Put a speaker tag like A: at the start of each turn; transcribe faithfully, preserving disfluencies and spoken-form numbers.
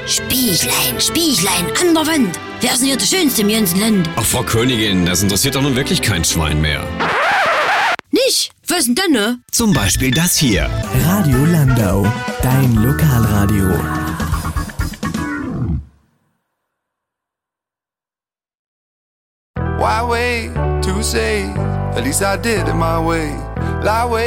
A: Spiechlein, Spiechlein, an der Wand. Wer ist denn hier der Schönste im ganzen Land?
B: Ach, Frau Königin, das interessiert doch nun wirklich kein Schwein mehr.
A: Nicht? Was ist denn denn, ne?
B: Zum Beispiel das hier.
C: Radio Landau, dein Lokalradio.
D: Why wait to say? At least I did it my way. Lie way